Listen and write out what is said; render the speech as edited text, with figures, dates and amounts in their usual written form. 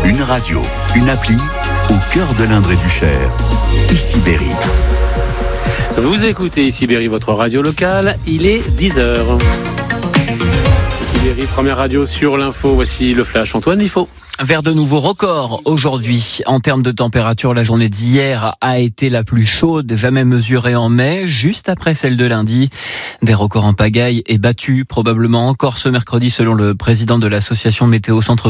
Une radio, une appli, au cœur de l'Indre et du Cher. Ici Berry. Vous écoutez Ici Berry, votre radio locale. Il est 10h. Ici Berry, première radio sur l'info. Voici le flash. Antoine Liffaut. Vers de nouveaux records aujourd'hui. En termes de température, la journée d'hier a été la plus chaude jamais mesurée en mai, juste après celle de lundi. Des records en pagaille et battus probablement encore ce mercredi selon le président de l'association Météo Centre